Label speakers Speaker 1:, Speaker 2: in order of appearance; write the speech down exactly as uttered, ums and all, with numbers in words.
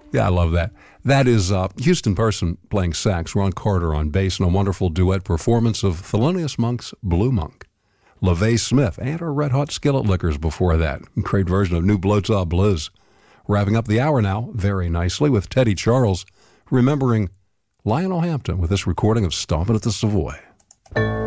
Speaker 1: Yeah, I love that. That is uh, Houston Person playing sax, Ron Carter on bass, and a wonderful duet performance of Thelonious Monk's Blue Monk. LaVey Smith and her Red Hot Skillet Lickers before that. Great version of New Blowtop Blues. Wrapping up the hour now very nicely with Teddy Charles remembering Lionel Hampton with this recording of Stompin' at the Savoy.